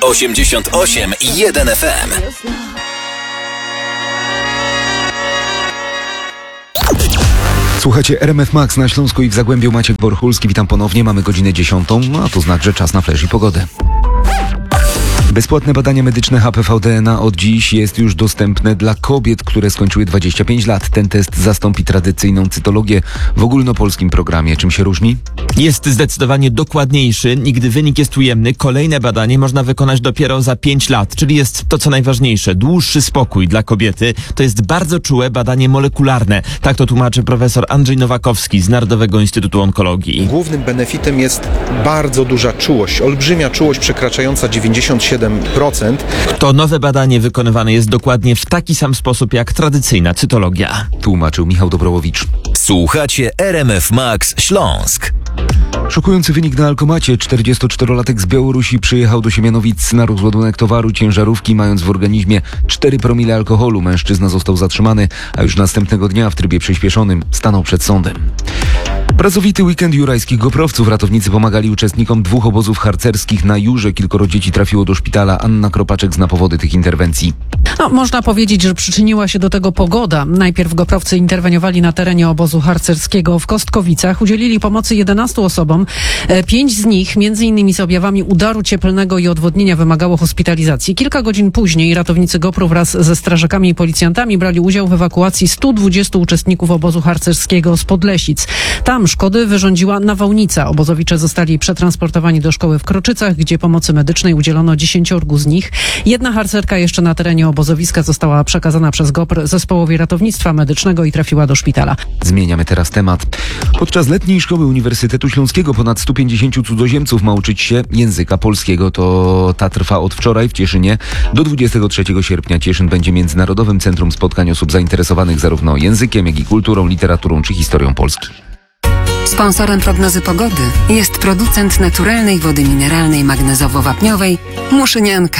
88,1 FM. Słuchajcie, RMF Max na Śląsku i w Zagłębiu. Maciek Borchulski, witam ponownie. Mamy godzinę 10, a to znak, że czas na flash i pogodę. Bezpłatne badanie medyczne HPV-DNA od dziś jest już dostępne dla kobiet, które skończyły 25 lat. Ten test zastąpi tradycyjną cytologię w ogólnopolskim programie. Czym się różni? Jest zdecydowanie dokładniejszy i gdy wynik jest ujemny, kolejne badanie można wykonać dopiero za 5 lat, czyli jest to co najważniejsze, dłuższy spokój dla kobiety. To jest bardzo czułe badanie molekularne. Tak to tłumaczy profesor Andrzej Nowakowski z Narodowego Instytutu Onkologii. Głównym benefitem jest bardzo duża czułość, olbrzymia czułość przekraczająca 97%. To nowe badanie wykonywane jest dokładnie w taki sam sposób jak tradycyjna cytologia. Tłumaczył Michał Dobrowowicz. Słuchacie RMF Max Śląsk. Szokujący wynik na Alkomacie. 44-latek z Białorusi przyjechał do Siemianowic na rozładunek towaru ciężarówki, mając w organizmie 4 promile alkoholu. Mężczyzna został zatrzymany, a już następnego dnia w trybie przyspieszonym stanął przed sądem. Pracowity weekend jurajskich goprowców. Ratownicy pomagali uczestnikom 2 obozów harcerskich na Jurze. Kilkoro dzieci trafiło do szpitala. Anna Kropaczek zna powody tych interwencji. Można powiedzieć, że przyczyniła się do tego pogoda. Najpierw goprowcy interweniowali na terenie obozu harcerskiego w Kostkowicach. Udzielili pomocy 11 osobom. 5 z nich, między innymi z objawami udaru cieplnego i odwodnienia, wymagało hospitalizacji. Kilka godzin później ratownicy GoPro wraz ze strażakami i policjantami brali udział w ewakuacji 120 uczestników obozu harcerskiego z Podlesic. Tam szkody wyrządziła nawałnica. Obozowicze zostali przetransportowani do szkoły w Kroczycach, gdzie pomocy medycznej udzielono 10 z nich. Jedna harcerka jeszcze na terenie obozowiska została przekazana przez GoPr zespołowi ratownictwa medycznego i trafiła do szpitala. Zmieniamy teraz temat. Podczas letniej szkoły Uniwersytetu Śląskiego ponad 150 cudzoziemców ma uczyć się języka polskiego. Ta trwa od wczoraj w Cieszynie do 23 sierpnia. Cieszyn będzie międzynarodowym centrum spotkań osób zainteresowanych zarówno językiem, jak i kulturą, literaturą czy historią Polski. Sponsorem prognozy pogody jest producent naturalnej wody mineralnej magnezowo-wapniowej Muszynianka.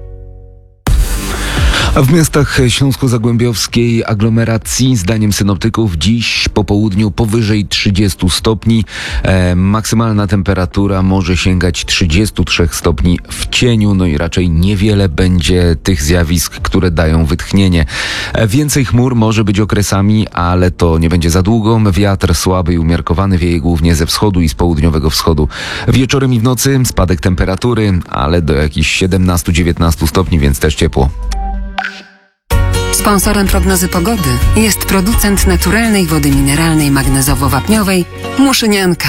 A w miastach śląsko-zagłębiowskiej aglomeracji, zdaniem synoptyków, dziś po południu powyżej 30 stopni. Maksymalna temperatura może sięgać 33 stopni w cieniu, no i raczej niewiele będzie tych zjawisk, które dają wytchnienie. Więcej chmur może być okresami, ale to nie będzie za długo. Wiatr słaby i umiarkowany wieje głównie ze wschodu i z południowego wschodu. Wieczorem i w nocy spadek temperatury, ale do jakichś 17-19 stopni, więc też ciepło. Sponsorem prognozy pogody jest producent naturalnej wody mineralnej magnezowo-wapniowej Muszynianka.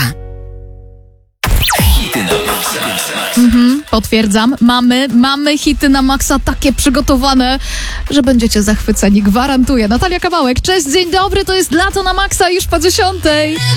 Potwierdzam, mamy hity na maksa takie przygotowane, że będziecie zachwyceni, gwarantuję. Natalia Kawałek, cześć, dzień dobry, to jest Lato na maksa już po 10:00.